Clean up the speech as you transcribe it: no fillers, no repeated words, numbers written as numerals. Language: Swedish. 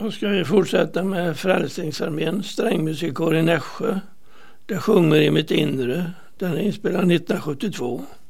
Då ska vi fortsätta med Frälsningsarmén, strängmusikkår i Nässjö. Det sjunger i mitt inre. Den är inspelad 1972.